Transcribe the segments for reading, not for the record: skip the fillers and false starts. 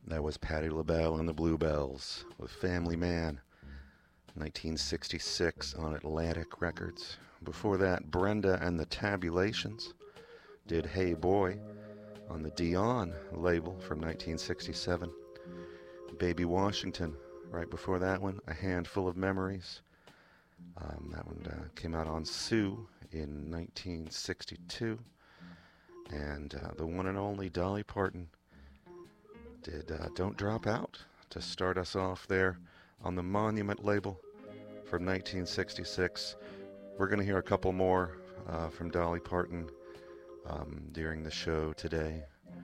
That was Patti LaBelle and the Bluebells with Family Man, 1966 on Atlantic Records. Before that, Brenda and the Tabulations did Hey Boy on the Dion label from 1967. Baby Washington, right before that one, A Handful of Memories. That one came out on Sue in 1962. And the one and only Dolly Parton did Don't Drop Out to start us off there on the Monument label from 1966. We're going to hear a couple more from Dolly Parton during the show today.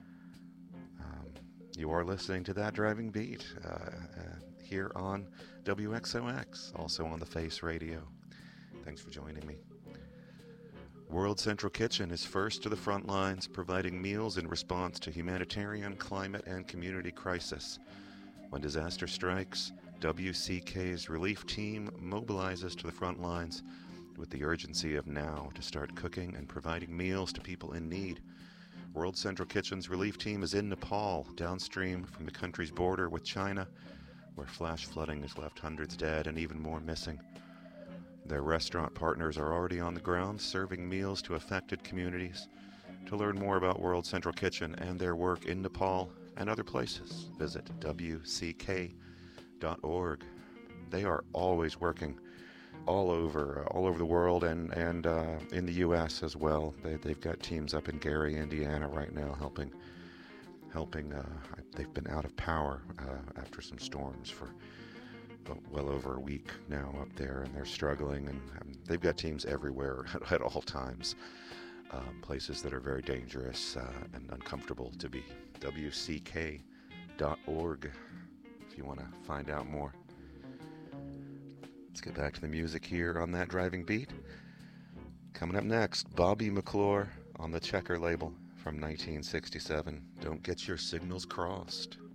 You are listening to That Driving Beat here on WXOX, also on the Face Radio. Thanks for joining me. World Central Kitchen is first to the front lines, providing meals in response to humanitarian, climate, and community crisis. When disaster strikes, WCK's relief team mobilizes to the front lines with the urgency of now to start cooking and providing meals to people in need. World Central Kitchen's relief team is in Nepal, downstream from the country's border with China, where flash flooding has left hundreds dead and even more missing. Their restaurant partners are already on the ground serving meals to affected communities. To learn more about World Central Kitchen and their work in Nepal and other places, visit WCK.org. They are always working all over the world and in the U.S. as well. They've got teams up in Gary, Indiana right now helping. They've been out of power after some storms for well over a week now up there, and they're struggling, and they've got teams everywhere at all times, places that are very dangerous and uncomfortable to be. WCK.org if you want to find out more. Let's get back to the music here on That Driving Beat. Coming up next, Bobby McClure on the Checker label from 1967. Don't Get Your Signals Crossed.